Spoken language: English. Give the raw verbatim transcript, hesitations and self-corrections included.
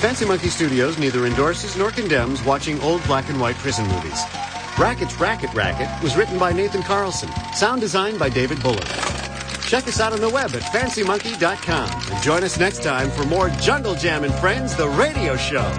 Fancy Monkey Studios neither endorses nor condemns watching old black and white prison movies. Brackett's Racket Racket was written by Nathan Carlson, sound designed by David Bullard. Check us out on the web at fancy monkey dot com and join us next time for more Jungle Jam and Friends, the radio show.